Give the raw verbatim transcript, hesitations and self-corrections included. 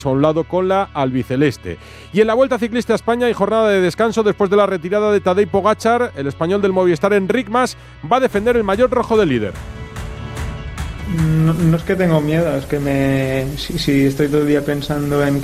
a un lado con la albiceleste. Y en la Vuelta Ciclista a España hay jornada de descanso después de la retirada de Tadej Pogačar. El español del Movistar, Enric Mas, va a defender el maillot rojo del líder. No, no es que tengo miedo, es que me si, si estoy todo el día pensando en